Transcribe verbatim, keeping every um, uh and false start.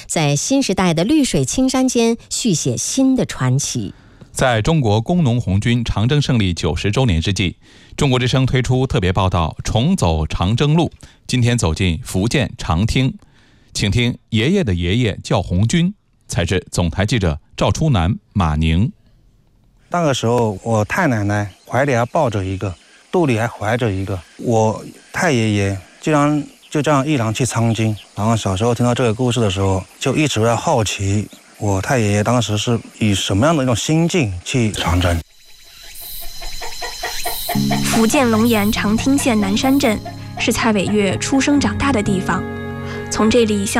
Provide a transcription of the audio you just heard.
在新时代的绿水青山间续写新的传奇。 在中国工农红军长征胜利九十周年之际，中国之声推出特别报道《重走长征路》，今天走进福建长汀，请听爷爷的爷爷叫红军，采自总台记者赵初南、马宁。 那个时候，我太奶奶怀里还抱着一个，肚里还怀着一个，我太爷爷竟然就这样毅然去参军。然后小时候听到这个故事的时候，就一直在好奇，我太爷爷当时是以什么样的一种心境去长征。 福建龙岩长汀县南山镇是蔡伟月出生长大的地方，从这里向